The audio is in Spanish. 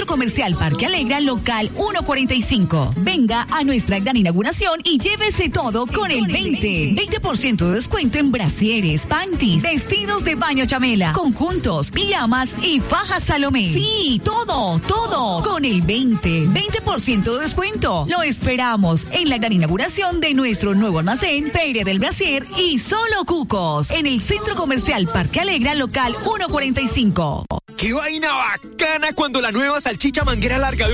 Comercial Parque Alegra, local 145. Venga a nuestra gran inauguración y llévese todo con el 20% de descuento en brasieres, panties, vestidos de baño Chamela, conjuntos, pijamas y fajas Salomé. Sí, todo con el 20% de descuento. Lo esperamos en la gran inauguración de nuestro nuevo almacén, Feria del Brasier y Solo Cucos, en el Centro Comercial Parque Alegra, local 145. ¡Qué vaina bacana cuando la nueva salchicha manguera larga